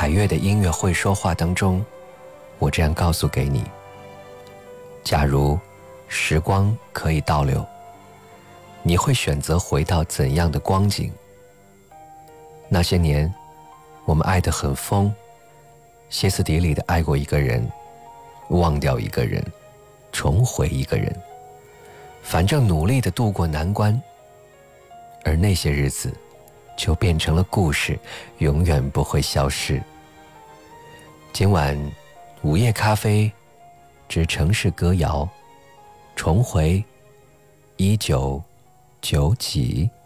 海乐的音乐会说话当中，我这样告诉给你：假如时光可以倒流，你会选择回到怎样的光景？那些年，我们爱得很疯，歇斯底里地爱过一个人，忘掉一个人，重回一个人，反正努力地度过难关，而那些日子就变成了故事，永远不会消失。今晚午夜咖啡之城市歌谣，重回1990几。